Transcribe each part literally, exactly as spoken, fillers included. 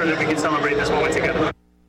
sure that we can celebrate this moment together.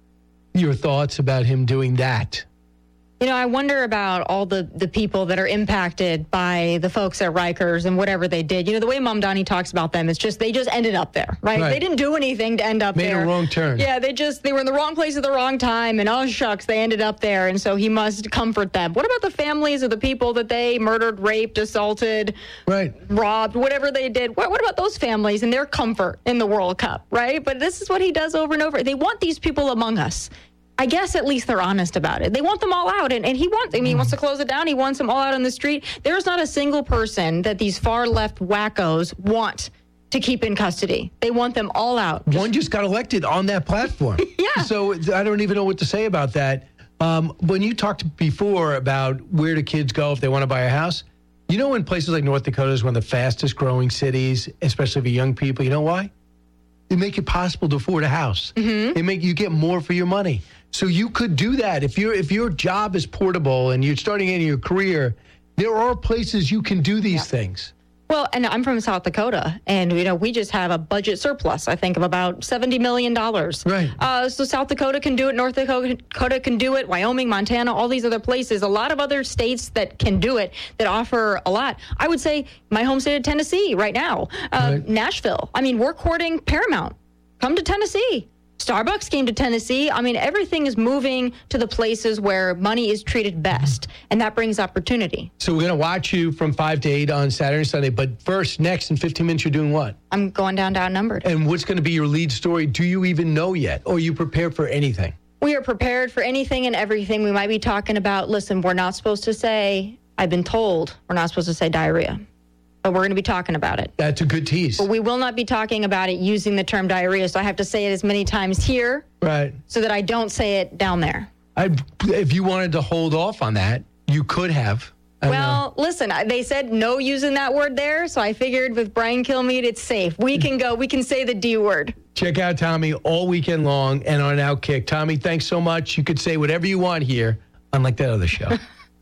Your thoughts about him doing that? You know, I wonder about all the, the people that are impacted by the folks at Rikers and whatever they did. You know, the way Mamdani talks about them, it's just they just ended up there, right? Right. They didn't do anything to end up Made there. a wrong turn. Yeah, they just, they were in the wrong place at the wrong time, and oh, shucks, they ended up there, and so he must comfort them. What about the families of the people that they murdered, raped, assaulted, right. robbed, whatever they did? What, what about those families and their comfort in the World Cup, right? But this is what he does over and over. They want these people among us. I guess at least they're honest about it. They want them all out, and, and he wants, I mean, he wants to close it down. He wants them all out on the street. There's not a single person that these far-left wackos want to keep in custody. They want them all out. One just got elected on that platform. Yeah. So I don't even know what to say about that. Um, when you talked before about where do kids go if they want to buy a house, you know, in places like North Dakota is one of the fastest growing cities, especially for young people. You know why? They make it possible to afford a house. Mm-hmm. They make you get more for your money. So you could do that. If, you're, if your job is portable and you're starting in your career, there are places you can do these yeah. things. Well, and I'm from South Dakota, and, you know, we just have a budget surplus, I think, of about seventy million dollars. Right. Uh, so South Dakota can do it, North Dakota can do it, Wyoming, Montana, all these other places. A lot of other states that can do it, that offer a lot. I would say my home state of Tennessee right now, uh, right. Nashville. I mean, we're courting Paramount. Come to Tennessee. Starbucks came to Tennessee. I mean, everything is moving to the places where money is treated best, and that brings opportunity. So we're going to watch you from five to eight on Saturday and Sunday, but first, next, in fifteen minutes, you're doing what? I'm going down to Outnumbered. And what's going to be your lead story? Do you even know yet, or are you prepared for anything? We are prepared for anything and everything. We might be talking about, listen, we're not supposed to say, I've been told, we're not supposed to say diarrhea. But we're going to be talking about it. That's a good tease. But we will not be talking about it using the term diarrhea, so I have to say it as many times here, right, so that I don't say it down there. I, if you wanted to hold off on that, you could have. I well, listen, they said no using that word there, so I figured with Brian Kilmeade, it's safe. We can go, we can say the D word. Check out Tommy all weekend long and on Outkick. Tommy, thanks so much. You could say whatever you want here, unlike that other show.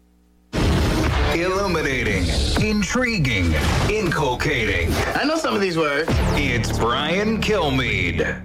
Illuminating, intriguing, inculcating. I know some of these words. It's Brian Kilmeade.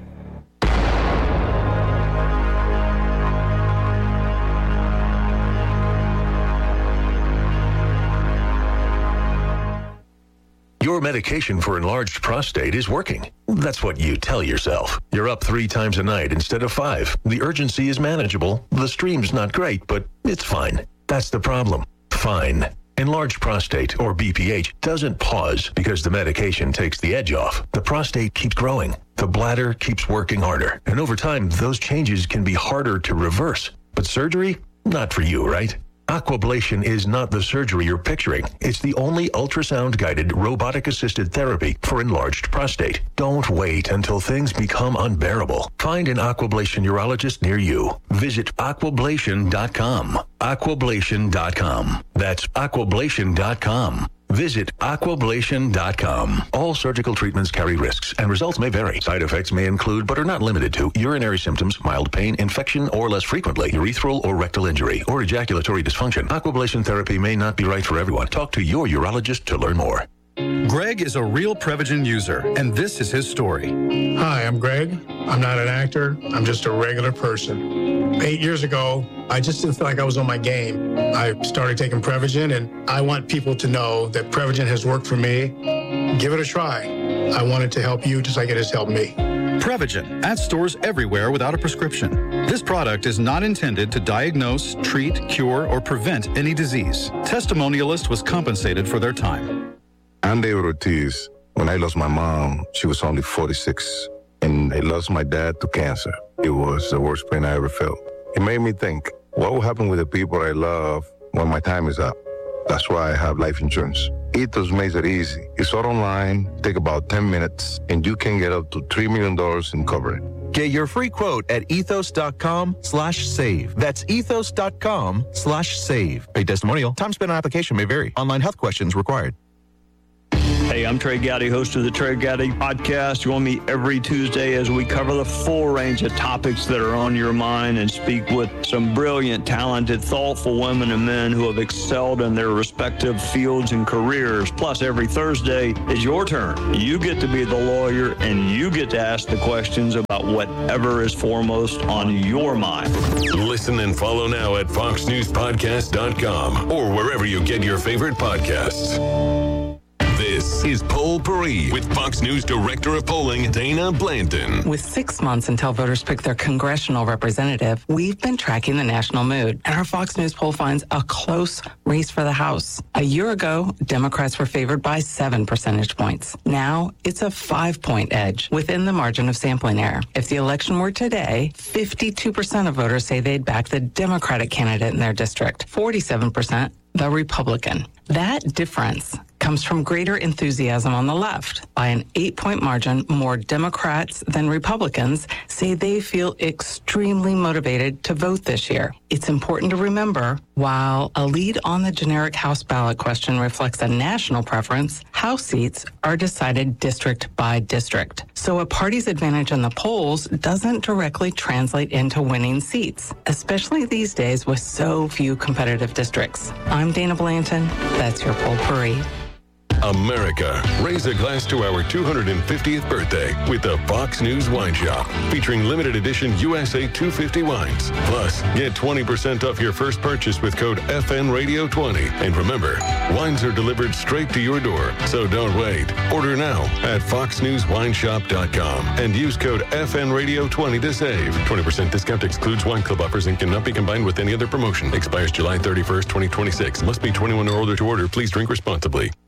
Your medication for enlarged prostate is working. That's what you tell yourself. You're up three times a night instead of five. The urgency is manageable. The stream's not great, but it's fine. That's the problem. Fine. Enlarged prostate, or B P H, doesn't pause because the medication takes the edge off. The prostate keeps growing. The bladder keeps working harder. And over time, those changes can be harder to reverse. But surgery? Not for you, right? Aquablation is not the surgery you're picturing. It's the only ultrasound-guided, robotic-assisted therapy for enlarged prostate. Don't wait until things become unbearable. Find an Aquablation urologist near you. Visit aquablation dot com. aquablation dot com. That's aquablation dot com. Visit aquablation dot com. All surgical treatments carry risks, and results may vary. Side effects may include, but are not limited to, urinary symptoms, mild pain, infection, or less frequently, urethral or rectal injury, or ejaculatory dysfunction. Aquablation therapy may not be right for everyone. Talk to your urologist to learn more. Greg is a real Prevagen user, and this is his story. Hi, I'm Greg. I'm not an actor. I'm just a regular person. Eight years ago, I just didn't feel like I was on my game. I started taking Prevagen, and I want people to know that Prevagen has worked for me. Give it a try. I want it to help you just like it has helped me. Prevagen, at stores everywhere without a prescription. This product is not intended to diagnose, treat, cure, or prevent any disease. Testimonialist was compensated for their time. I'm David Ortiz. When I lost my mom, she was only forty-six, and I lost my dad to cancer. It was the worst pain I ever felt. It made me think, what will happen with the people I love when my time is up? That's why I have life insurance. Ethos makes it easy. It's all online, take about ten minutes, and you can get up to three million dollars in coverage. Get your free quote at ethos.com slash save. That's ethos.com slash save. A testimonial. Time spent on application may vary. Online health questions required. Hey Hey, I'm Trey Gowdy, host of the Trey Gowdy Podcast. Join me every Tuesday as we cover the full range of topics that are on your mind and speak with some brilliant, talented, thoughtful women and men who have excelled in their respective fields and careers. Plus, every Thursday is your turn. You get to be the lawyer and you get to ask the questions about whatever is foremost on your mind. Listen and follow now at fox news podcast dot com or wherever you get your favorite podcasts. This is Poll Paris with Fox News Director of Polling, Dana Blanton. With six months until voters pick their congressional representative, we've been tracking the national mood, and our Fox News poll finds a close race for the House. A year ago, Democrats were favored by seven percentage points. Now, it's a five-point edge within the margin of sampling error. If the election were today, fifty-two percent of voters say they'd back the Democratic candidate in their district, forty-seven percent the Republican. That difference comes from greater enthusiasm on the left. By an eight-point margin, more Democrats than Republicans say they feel extremely motivated to vote this year. It's important to remember, while a lead on the generic House ballot question reflects a national preference, House seats are decided district by district. So a party's advantage in the polls doesn't directly translate into winning seats, especially these days with so few competitive districts. I'm Dana Blanton. That's your Poll Paris. America, raise a glass to our two hundred fiftieth birthday with the Fox News Wine Shop, featuring limited edition U S A two fifty wines. Plus, get twenty percent off your first purchase with code F N Radio twenty. And remember, wines are delivered straight to your door, so don't wait. Order now at fox news wine shop dot com and use code F N Radio twenty to save. twenty percent discount excludes wine club offers and cannot be combined with any other promotion. Expires July thirty-first, twenty twenty-six. Must be twenty-one or older to order. Please drink responsibly.